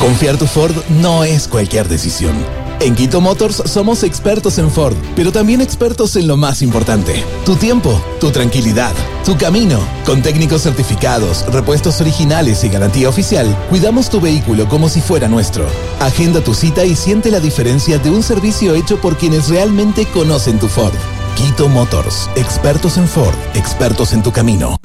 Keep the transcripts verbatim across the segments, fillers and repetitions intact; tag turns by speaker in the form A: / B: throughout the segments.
A: Confiar tu Ford no es cualquier decisión. En Quito Motors somos expertos en Ford, pero también expertos en lo más importante: tu tiempo, tu tranquilidad, tu camino. Con técnicos certificados, repuestos originales y garantía oficial, cuidamos tu vehículo como si fuera nuestro. Agenda tu cita y siente la diferencia de un servicio hecho por quienes realmente conocen tu Ford. Quito Motors, expertos en Ford, expertos en tu camino.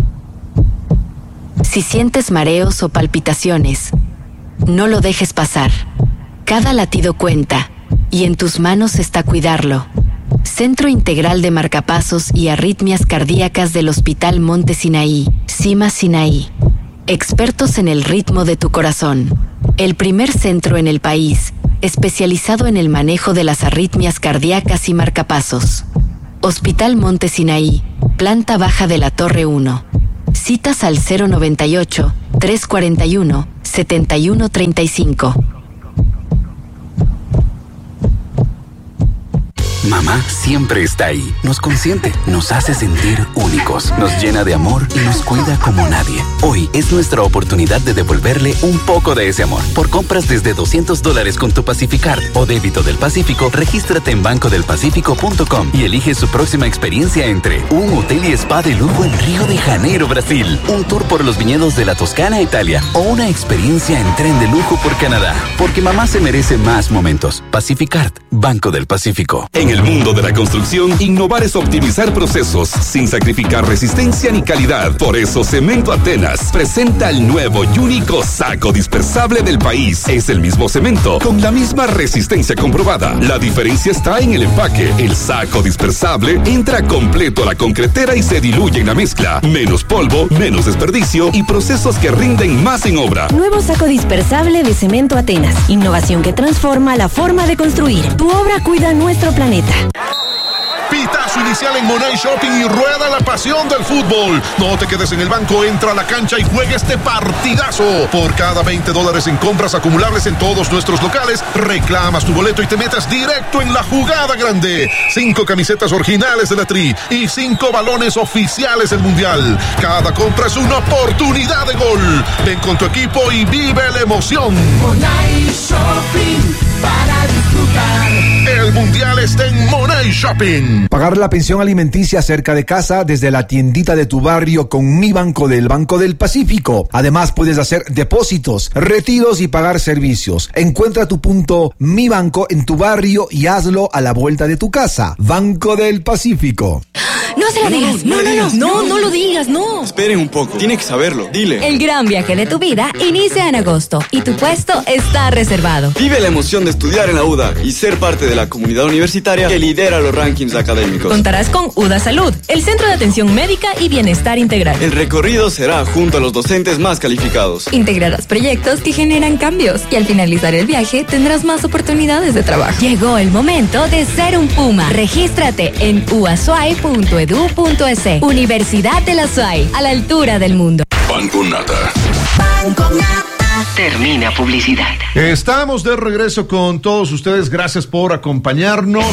B: Si sientes mareos o palpitaciones, no lo dejes pasar. Cada latido cuenta, y en tus manos está cuidarlo. Centro Integral de Marcapasos y Arritmias Cardíacas del Hospital Monte Sinaí, Cima Sinaí. Expertos en el ritmo de tu corazón. El primer centro en el país, especializado en el manejo de las arritmias cardíacas y marcapasos. Hospital Monte Sinaí, planta baja de la Torre uno. Citas al cero noventa y ocho, trescientos cuarenta y uno, setenta y uno treinta y cinco.
C: Mamá siempre está ahí, nos consiente, nos hace sentir únicos, nos llena de amor y nos cuida como nadie. Hoy es nuestra oportunidad de devolverle un poco de ese amor. Por compras desde doscientos dólares con tu Pacificard o débito del Pacífico, regístrate en banco del pacífico punto com y elige su próxima experiencia entre un hotel y spa de lujo en Río de Janeiro, Brasil, un tour por los viñedos de la Toscana, Italia, o una experiencia en tren de lujo por Canadá. Porque mamá se merece más momentos. Pacificard, Banco del Pacífico.
D: En el mundo de la construcción, innovar es optimizar procesos sin sacrificar resistencia ni calidad. Por eso Cemento Atenas presenta el nuevo y único saco dispersable del país. Es el mismo cemento con la misma resistencia comprobada. La diferencia está en el empaque. El saco dispersable entra completo a la concretera y se diluye en la mezcla. Menos polvo, menos desperdicio y procesos que rinden más en obra.
E: Nuevo saco dispersable de Cemento Atenas. Innovación que transforma la forma de construir. Tu obra cuida nuestro planeta.
F: Pitazo inicial en Money Shopping y rueda la pasión del fútbol. No te quedes en el banco, entra a la cancha y juega este partidazo. Por cada veinte dólares en compras acumulables en todos nuestros locales, reclamas tu boleto y te metes directo en la jugada grande. Cinco camisetas originales de la Tri y cinco balones oficiales del Mundial. Cada compra es una oportunidad de gol. Ven con tu equipo y vive la emoción.
G: Money Shopping para disfrutar.
F: El Mundial está en Money Shopping.
H: Pagar la pensión alimenticia cerca de casa desde la tiendita de tu barrio con Mi Banco del Banco del Pacífico. Además, puedes hacer depósitos, retiros y pagar servicios. Encuentra tu punto Mi Banco en tu barrio y hazlo a la vuelta de tu casa. Banco del Pacífico.
E: No se lo digas, no, no, no, no, no lo digas, no.
I: Esperen un poco, tiene que saberlo, dile.
E: El gran viaje de tu vida inicia en agosto y tu puesto está reservado.
I: Vive la emoción de estudiar en la U D A y ser parte de la comunidad universitaria que lidera los rankings académicos.
E: Contarás con U D A Salud, el Centro de Atención Médica y Bienestar Integral.
I: El recorrido será junto a los docentes más calificados.
E: Integrarás proyectos que generan cambios y al finalizar el viaje tendrás más oportunidades de trabajo. Llegó el momento de ser un Puma. Regístrate en u a s u a i punto e d u punto e s. Universidad de la S U A I, a la altura del mundo.
D: Pan con nata.
G: Pan con nata.
B: Termina publicidad.
F: Estamos de regreso con todos ustedes. Gracias por acompañarnos.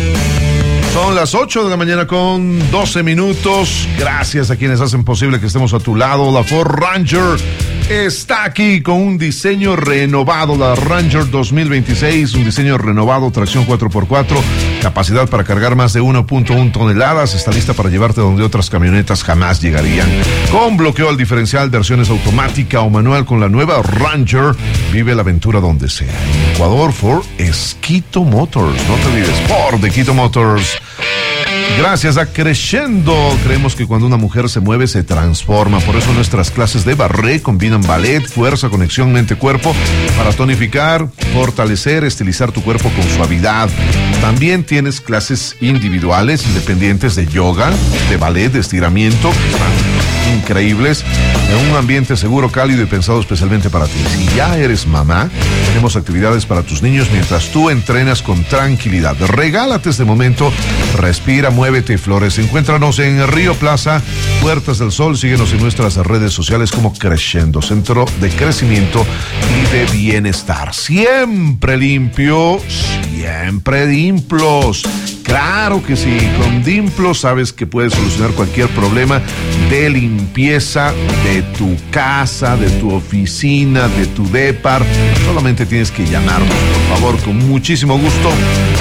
F: Son las ocho de la mañana con doce minutos. Gracias a quienes hacen posible que estemos a tu lado. La Ford Ranger está aquí con un diseño renovado, la Ranger dos mil veintiséis, un diseño renovado, tracción cuatro por cuatro, capacidad para cargar más de uno punto uno toneladas, está lista para llevarte donde otras camionetas jamás llegarían. Con bloqueo al diferencial, versiones automática o manual, con la nueva Ranger, vive la aventura donde sea. En Ecuador, Ford es Quito Motors, no te olvides, Ford de Quito Motors. Gracias a Crescendo, creemos que cuando una mujer se mueve se transforma. Por eso nuestras clases de barré combinan ballet, fuerza, conexión mente-cuerpo para tonificar, fortalecer, estilizar tu cuerpo con suavidad. También tienes clases individuales, independientes de yoga, de ballet, de estiramiento, que están increíbles, en un ambiente seguro, cálido y pensado especialmente para ti. Si ya eres mamá, tenemos actividades para tus niños mientras tú entrenas con tranquilidad. Regálate este momento, respira, muévete y florece. Encuéntranos en Río Plaza, Puertas del Sol. Síguenos en nuestras redes sociales como Crescendo, Centro de Crecimiento y de Bienestar. Siempre limpio, siempre Dimplos. Claro que sí, con Dimplos sabes que puedes solucionar cualquier problema de limpieza limpieza de tu casa, de tu oficina, de tu depar, solamente tienes que llamarnos, por favor, con muchísimo gusto.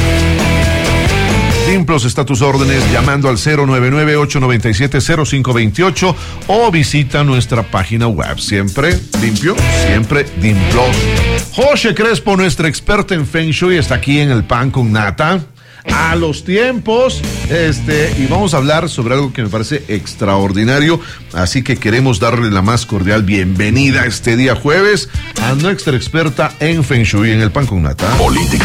F: Dimplos está a tus órdenes llamando al cero nueve nueve, ocho nueve siete, cero cinco dos ocho o visita nuestra página web. Siempre limpio, siempre Dimplos. José Crespo, nuestra experta en Feng Shui, está aquí en el Pan con Nata. A los tiempos, este, y vamos a hablar sobre algo que me parece extraordinario, así que queremos darle la más cordial bienvenida este día jueves a nuestra experta en Feng Shui en el Pan con Nata.
D: Política,